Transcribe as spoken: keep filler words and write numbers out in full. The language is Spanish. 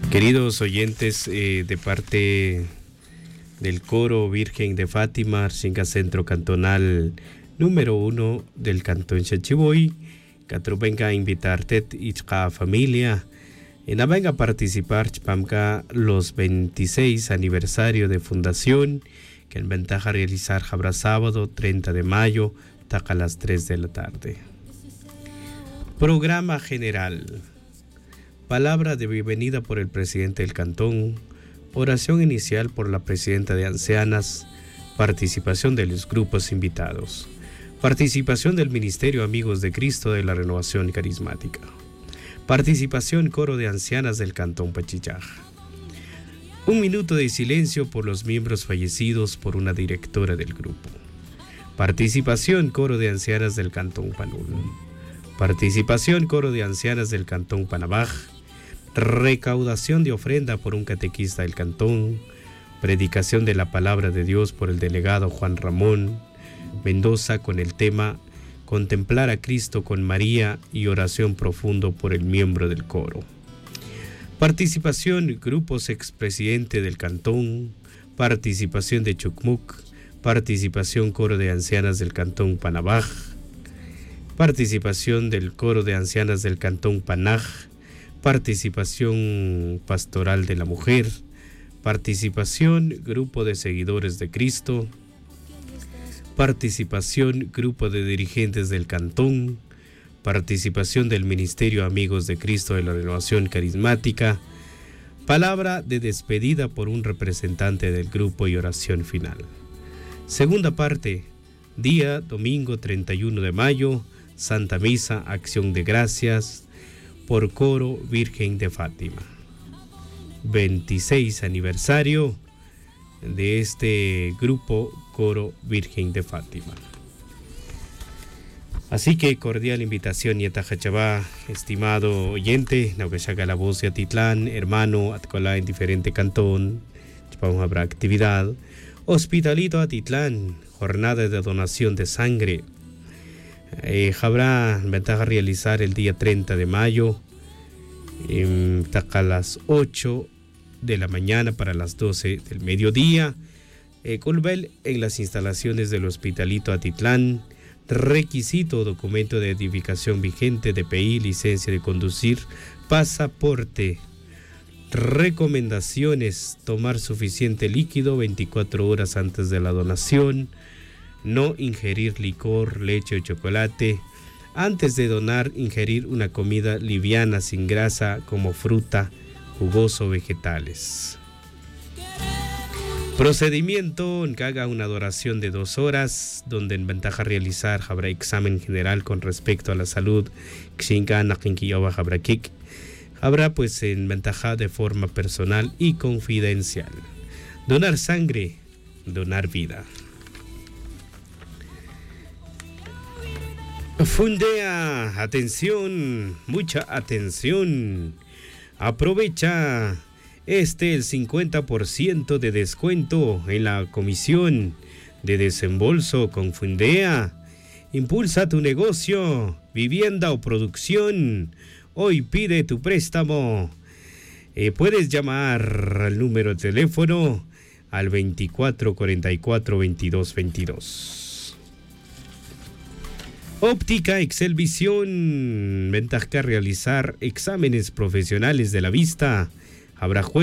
Queridos oyentes, eh, de parte del Coro Virgen de Fátima, Xinca Centro Cantonal número uno del Cantón Xachiboy, que venga a invitarte y a familia, y na venga a participar chpamka los veintiséis aniversario de fundación, que en ventaja realizar habrá sábado treinta de mayo, taca a las tres de la tarde. Programa general. Palabra de bienvenida por el presidente del cantón, oración inicial por la presidenta de ancianas, participación de los grupos invitados, participación del Ministerio Amigos de Cristo de la Renovación Carismática, participación coro de ancianas del cantón Pachillaj. Un minuto de silencio por los miembros fallecidos por una directora del grupo. Participación coro de ancianas del cantón Panul. Participación coro de ancianas del cantón Panabaj. Recaudación de ofrenda por un catequista del cantón, predicación de la palabra de Dios por el delegado Juan Ramón Mendoza con el tema Contemplar a Cristo con María y oración profundo por el miembro del coro. Participación grupos expresidente del cantón, participación de Chucmuc, participación coro de ancianas del cantón Panabaj, participación del coro de ancianas del cantón Panaj, participación pastoral de la mujer, participación grupo de seguidores de Cristo, participación grupo de dirigentes del cantón, participación del Ministerio Amigos de Cristo de la Renovación Carismática, palabra de despedida por un representante del grupo y oración final. Segunda parte, día domingo treinta y uno de mayo, Santa Misa, Acción de Gracias, por Coro Virgen de Fátima. veintiséis aniversario de este grupo Coro Virgen de Fátima. Así que cordial invitación, Yetajachabá, estimado oyente, Nauquechaga la voz de Atitlán, hermano, Atcolá en diferente cantón, Chapón habrá actividad, Hospitalito Atitlán, jornada de donación de sangre. Eh, habrá ventaja realizar el día treinta de mayo, eh, a las ocho de la mañana para las doce del mediodía, eh, Colbel en las instalaciones del Hospitalito Atitlán. Requisito: documento de identificación vigente, D P I, licencia de conducir, pasaporte. Recomendaciones: tomar suficiente líquido veinticuatro horas antes de la donación. No ingerir licor, leche o chocolate. Antes de donar, ingerir una comida liviana sin grasa como fruta, jugoso o vegetales. Procedimiento: que haga una adoración de dos horas, donde en ventaja realizar habrá examen general con respecto a la salud. Habrá pues en ventaja de forma personal y confidencial. Donar sangre, donar vida. Fundea, atención, mucha atención. Aprovecha este el cincuenta por ciento de descuento en la comisión de desembolso con Fundea. Impulsa tu negocio, vivienda o producción. Hoy pide tu préstamo. Eh, puedes llamar al número de teléfono al veinticuatro cuarenta y cuatro veintidós veintidós. Óptica Excel Visión, ventaja realizar exámenes profesionales de la vista. Habrá juegos